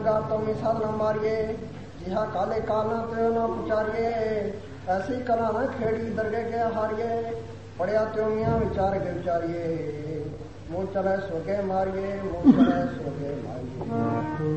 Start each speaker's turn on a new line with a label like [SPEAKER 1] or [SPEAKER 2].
[SPEAKER 1] लगा तो मी साधना मारिए जिहा काले कालना त्यो न पुचारिए ऐसी कला न खेड़ी दरगे के हारिए पड़िया त्यो मियाँ विचार के विचारिए मुँह चले सोगे मारिए मुँह चले सोगे मारिए।